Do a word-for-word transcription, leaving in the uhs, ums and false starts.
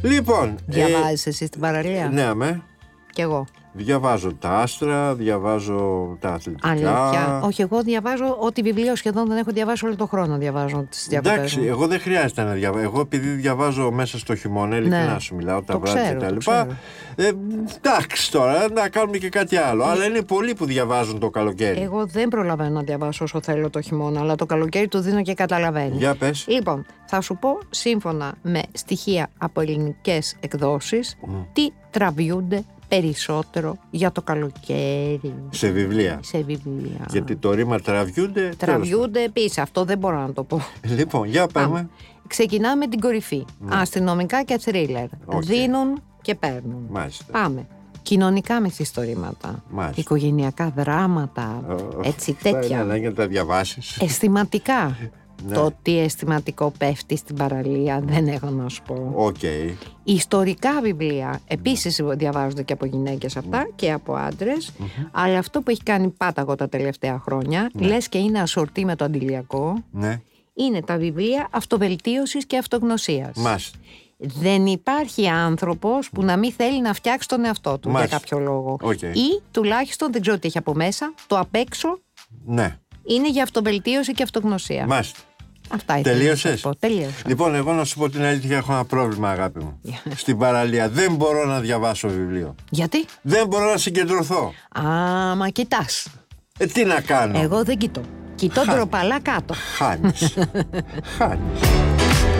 Λοιπόν. Διαβάζεις ε, εσύ στην παραλία? Ναι, αμέ. Κι εγώ. Διαβάζω τα άστρα, διαβάζω τα αθλητικά. Αλήθεια. Όχι, εγώ διαβάζω ό,τι βιβλίο σχεδόν δεν έχω διαβάσει όλο τον χρόνο. Διαβάζω τις διακοπές. Εντάξει, εγώ δεν χρειάζεται να διαβάζω. Εγώ επειδή διαβάζω μέσα στο χειμώνα, ειλικρινά ναι. σου μιλάω, τα βράδια και τα λοιπά. Ε, εντάξει τώρα, να κάνουμε και κάτι άλλο. Ε, αλλά είναι πολλοί που διαβάζουν το καλοκαίρι. Εγώ δεν προλαβαίνω να διαβάσω όσο θέλω το χειμώνα, αλλά το καλοκαίρι του δίνω και καταλαβαίνει. Για πες. Λοιπόν, θα σου πω σύμφωνα με στοιχεία από ελληνικές εκδόσεις mm. τι τραβιούνται περισσότερο για το καλοκαίρι. Σε βιβλία. Σε βιβλία. Γιατί το ρήμα τραβιούνται. Τραβιούνται επίσης. Αυτό δεν μπορώ να το πω. Λοιπόν, για πάμε. Ξεκινάμε με την κορυφή. Ναι. Αστυνομικά και θρίλερ. Okay. Δίνουν και παίρνουν. Μάλιστα. Πάμε. Κοινωνικά μυθιστορήματα. Μάλιστα. Οικογενειακά δράματα. Oh, έτσι τέτοια. Είναι ανάγκη να τα διαβάσεις. Αισθηματικά. Ναι. Το τι αισθηματικό πέφτει στην παραλία δεν έχω να σου πω. Okay. Ιστορικά βιβλία επίσης διαβάζονται και από γυναίκες αυτά mm. και από άντρες. Mm-hmm. Αλλά αυτό που έχει κάνει πάταγο τα τελευταία χρόνια, ναι. λες και είναι ασορτή με το αντιλιακό, ναι. είναι τα βιβλία αυτοβελτίωσης και αυτογνωσίας. Μάλιστα. Δεν υπάρχει άνθρωπος που να μην θέλει να φτιάξει τον εαυτό του Μάλιστα. για κάποιο λόγο. Okay. Ή τουλάχιστον, δεν ξέρω τι έχει από μέσα, το απ' έξω ναι. είναι για αυτοβελτίωση και αυτογνωσία. Μάλιστα. Αυτά Τελείωσες? Τελείωσα. Λοιπόν, εγώ να σου πω την αλήθεια, έχω ένα πρόβλημα, αγάπη μου. Στην παραλία δεν μπορώ να διαβάσω βιβλίο. Γιατί? Δεν μπορώ να συγκεντρωθώ. Α, μα κοιτάς. Ε, τι να κάνω. Εγώ δεν κοιτώ. Κοιτώ ντροπαλά κάτω. Χάνεις. Χάνεις.